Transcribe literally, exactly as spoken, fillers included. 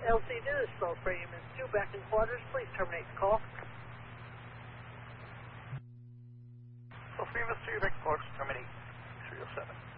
L C D, this is South Framingham two, back in quarters. Please terminate the call. South Framingham two, back in quarters, terminate three oh seven.